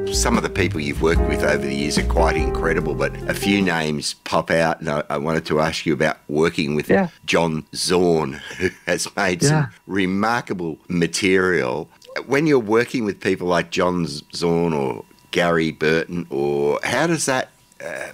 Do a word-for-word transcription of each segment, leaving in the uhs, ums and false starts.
Some of the people you've worked with over the years are quite incredible, but a few names pop out, and I, I wanted to ask you about working with yeah. John Zorn, who has made yeah. some remarkable material. When you're working with people like John Zorn or Gary Burton, or how does that, uh,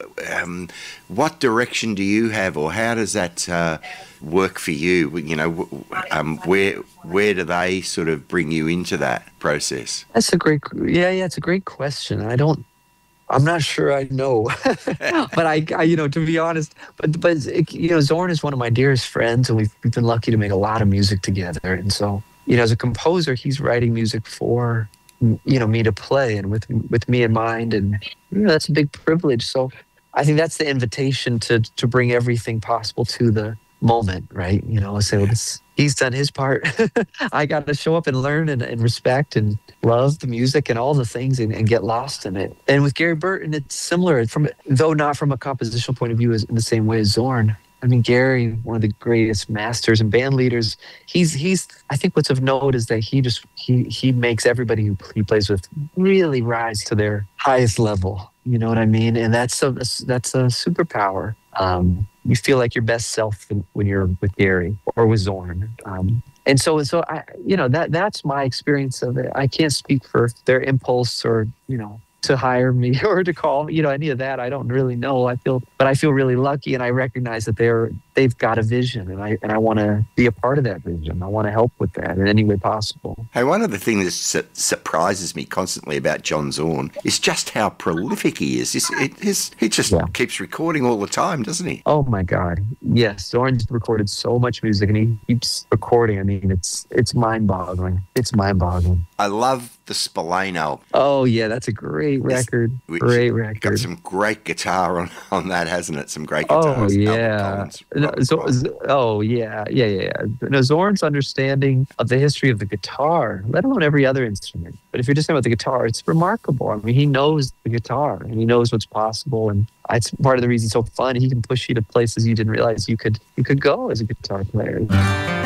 um, what direction do you have, or how does that uh, work for you? You know, um, where where do they sort of bring you into that process? That's a great, yeah, yeah, it's a great question. I don't, I'm not sure I know, but I, I, you know, to be honest, but but it, you know, Zorn is one of my dearest friends, and we've, we've been lucky to make a lot of music together, and so you know, as a composer, he's writing music for you know me to play, and with with me in mind, and you know, that's a big privilege. So I think that's the invitation to to bring everything possible to the moment, right? You know, so it's, he's done his part. I got to show up and learn and, and respect and love the music and all the things and, and get lost in it. And with Gary Burton, it's similar, from though not from a compositional point of view as in the same way as Zorn. I mean, Gary, one of the greatest masters and band leaders, he's, he's, I think what's of note is that he just, he, he makes everybody who he plays with really rise to their highest level. You know what I mean? And that's a, that's a superpower. Um, you feel like your best self when you're with Gary or with Zorn. Um, and so, so I, you know, that, that's my experience of it. I can't speak for their impulse or, you know, to hire me or to call me, you know, any of that. I don't really know. I feel, but I feel really lucky, and I recognize that they're, they've got a vision, and I, and I want to be a part of that vision. I want to help with that in any way possible. Hey, one of the things that su- surprises me constantly about John Zorn is just how prolific he is. It's, it, it's, he just yeah. keeps recording all the time, doesn't he? Oh my God. Yes. Zorn's recorded so much music, and he keeps recording. I mean, it's, it's mind boggling. It's mind boggling. I love the Spillane album. Oh yeah. That's a great record. It's, great record. Got some great guitar on, on that, hasn't it? Some great guitars. Oh yeah. No, so, oh yeah, yeah, yeah. No, Zorn's understanding of the history of the guitar, let alone every other instrument. But if you're just talking about the guitar, it's remarkable. I mean, he knows the guitar, and he knows what's possible, and it's part of the reason it's so fun. He can push you to places you didn't realize you could you could go as a guitar player.